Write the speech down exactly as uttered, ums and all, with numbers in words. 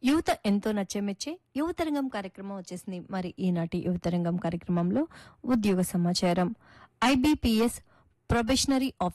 యువత ఎంతో నచ్చేమెచ్చే యువతరంగం కార్యక్రమం వచ్చేసింది. మరి ఈనాటి యువతరంగం కార్యక్రమంలో ఉద్యోగ సమాచారం. IBPS probationary